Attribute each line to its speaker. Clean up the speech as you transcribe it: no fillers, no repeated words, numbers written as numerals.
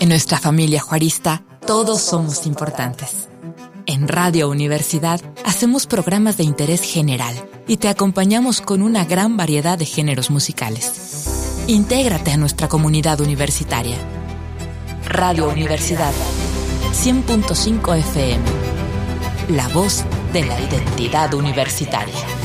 Speaker 1: En nuestra familia juarista, todos somos importantes. En Radio Universidad hacemos programas de interés general y te acompañamos con una gran variedad de géneros musicales. Intégrate a nuestra comunidad universitaria. Radio Universidad 100.5 FM. La voz de la identidad universitaria.